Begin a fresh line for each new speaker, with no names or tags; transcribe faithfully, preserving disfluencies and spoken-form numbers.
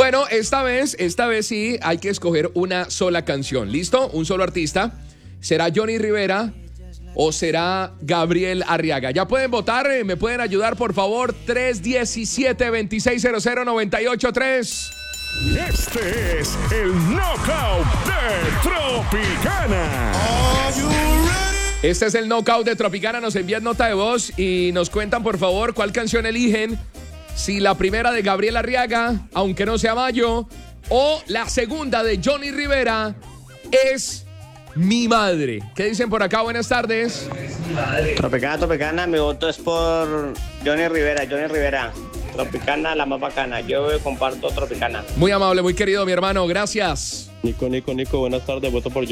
Bueno, esta vez, esta vez sí hay que escoger una sola canción. ¿Listo? Un solo artista. ¿Será Johnny Rivera o será Gabriel Arriaga? Ya pueden votar, ¿me pueden ayudar, por favor? tres uno siete, dos seis cero cero, nueve ocho tres.
Este es el Knockout de Tropicana.
Este es el Knockout de Tropicana. Nos envían nota de voz y nos cuentan, por favor, cuál canción eligen. Si la primera de Gabriel Arriaga, aunque no sea Mayo, o la segunda de Johnny Rivera, es Mi Madre. ¿Qué dicen por acá? Buenas tardes.
Tropicana, Tropicana, mi voto es por Johnny Rivera, Johnny Rivera. Tropicana, la más bacana. Yo comparto Tropicana.
Muy amable, muy querido, mi hermano. Gracias.
Nico, Nico, Nico, buenas tardes. Voto por